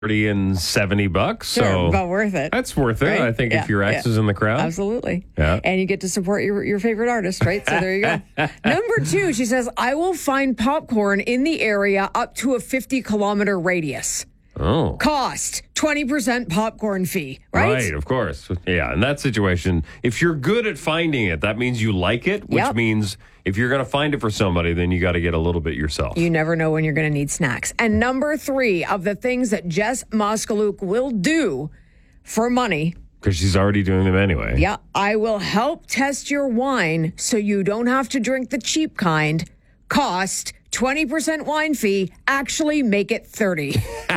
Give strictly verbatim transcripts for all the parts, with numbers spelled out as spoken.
thirty and seventy bucks. Sure, so but worth it. That's worth it. Right? I think Yeah, if your ex yeah. is in the crowd. Absolutely. Yeah. And you get to support your, your favorite artist, right? So there you go. Number two, she says, I will find popcorn in the area up to a fifty kilometer radius. Oh. Cost, twenty percent popcorn fee, right? Right, of course. Yeah, in that situation, if you're good at finding it, that means you like it, which Yep. means if you're going to find it for somebody, then you got to get a little bit yourself. You never know when you're going to need snacks. And number three of the things that Jess Moskaluk will do for money. Because she's already doing them anyway. Yeah, I will help test your wine so you don't have to drink the cheap kind. Cost, twenty percent wine fee. Actually make it thirty.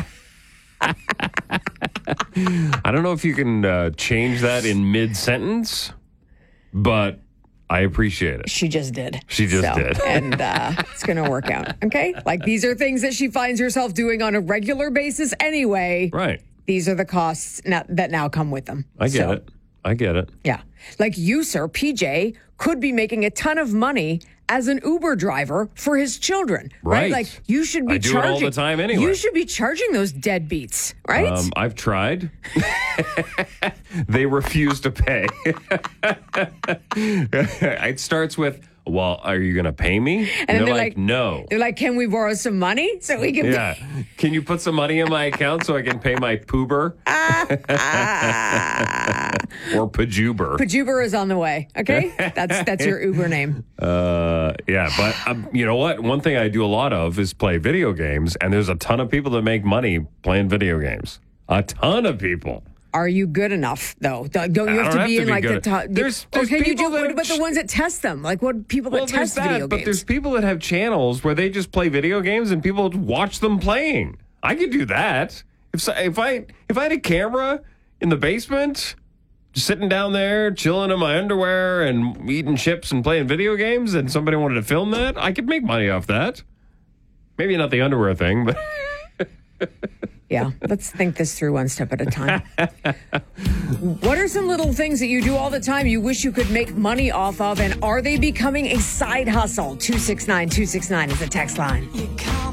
I don't know if you can uh, change that in mid-sentence, but I appreciate it. She just did. She just So, did. And uh, it's going to work out. Okay? Like these are things that she finds herself doing on a regular basis anyway. Right. These are the costs now, that now come with them. I get So, it. I get it. Yeah. Like you, sir, P J, could be making a ton of money as an Uber driver for his children. Right. Like you should be I do it charging. all the time anyway. You should be charging those deadbeats, right? Um, I've tried. They refuse to pay. It starts with, well, are you going to pay me? And, then they're, they're like, like- no. They're like, can we borrow some money so we can Yeah. Can you put some money in my account so I can pay my poober? Or pajuber. Pajuber is on the way. Okay, that's that's your Uber name. Uh, yeah, but um, you know what? One thing I do a lot of is play video games, and there's a ton of people that make money playing video games. A ton of people. Are you good enough though? Don't you I have don't to have be to in be like the good. top? There's- or there's can you people do? that What have about the ch- ones that test them? Like what people Well, that there's test video that, but games? there's people that have channels where they just play video games and people watch them playing. I could do that. If so- if I if I had a camera in the basement, just sitting down there, chilling in my underwear and eating chips and playing video games, and somebody wanted to film that, I could make money off that. Maybe not the underwear thing, but Yeah, let's think this through one step at a time. What are some little things that you do all the time you wish you could make money off of, and are they becoming a side hustle? two six nine two six nine is the text line. You call